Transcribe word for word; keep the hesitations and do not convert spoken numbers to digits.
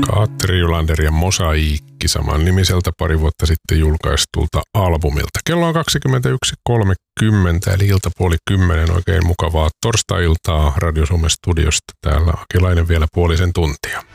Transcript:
Atte Rylander ja Mosaiikki saman nimiseltä pari vuotta sitten julkaistulta albumilta. Kello on kaksikymmentäyksi kolmekymmentä eli iltapuoli kymmenen. Oikein mukavaa torstai-iltaa Radio Suomen studiosta. Täällä Akelainen vielä puolisen tuntia.